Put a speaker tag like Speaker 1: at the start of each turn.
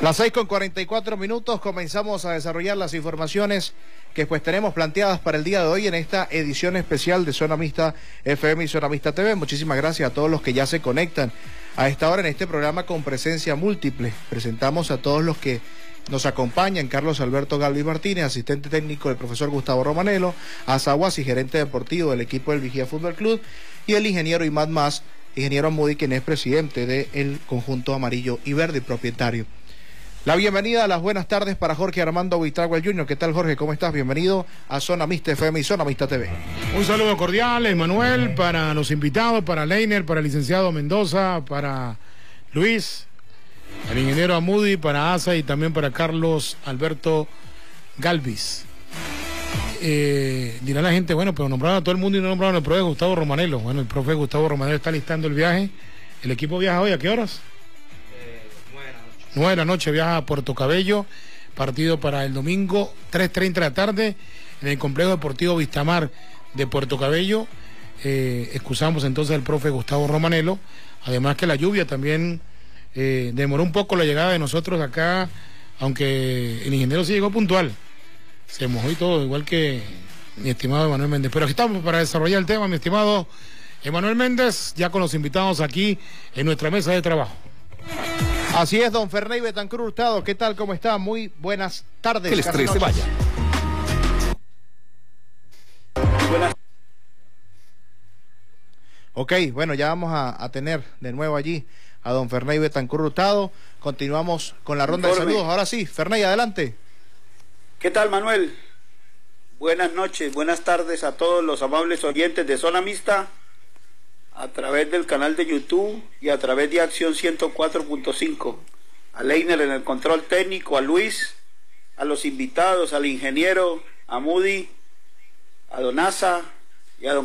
Speaker 1: Las 6:44 comenzamos a desarrollar las informaciones que pues tenemos planteadas para el día de hoy en esta edición especial de Zona Mixta FM y Zona Mixta TV. Muchísimas gracias a todos los que ya se conectan a esta hora en este programa con presencia múltiple. Presentamos a todos los que nos acompañan: Carlos Alberto Galvis Martínez, asistente técnico del profesor Gustavo Romanelo, Azaguasi, gerente deportivo del equipo del Vigía Fútbol Club, y el ingeniero Imad Mas, ingeniero Amudi, quien es presidente del conjunto amarillo y verde y propietario. La bienvenida, las buenas tardes para Jorge Armando Buitrago Jr. ¿Qué tal, Jorge? ¿Cómo estás? Bienvenido a Zona Mixta FM y Zona Mixta TV.
Speaker 2: Un saludo cordial, Emanuel, para los invitados, para Leiner, para el licenciado Mendoza, para Luis, el ingeniero Amudi, para Asa y también para Carlos Alberto Galvis. Dirá la gente, bueno, pero nombraron a todo el mundo y no nombraron al profe Gustavo Romanelo. Bueno, el profe Gustavo Romanelo está listando el viaje. ¿El equipo viaja hoy a qué horas? 9 de la noche viaja a Puerto Cabello, partido para el domingo, 3:30 de la tarde, en el complejo deportivo Vistamar de Puerto Cabello. Excusamos entonces al profe Gustavo Romanelo, además que la lluvia también demoró un poco la llegada de nosotros acá, aunque el ingeniero sí llegó puntual, se mojó y todo, igual que mi estimado Emanuel Méndez. Pero aquí estamos para desarrollar el tema, mi estimado Emanuel Méndez, ya con los invitados aquí en nuestra mesa de trabajo.
Speaker 1: Así es, don Ferney Betancur Hurtado. ¿Qué tal? ¿Cómo está? Muy buenas tardes.
Speaker 3: Que el estrés se vaya.
Speaker 1: Buenas. Ok, bueno, ya vamos a tener de nuevo allí a don Ferney Betancur Hurtado. Continuamos con la ronda de saludos. Ahora sí, Ferney, adelante.
Speaker 4: ¿Qué tal, Manuel? Buenas noches, buenas tardes a todos los amables oyentes de Zona Mixta, a través del canal de YouTube y a través de Acción 104.5. A Leiner en el control técnico, a Luis, a los invitados, al ingeniero, a Moody, a Donasa,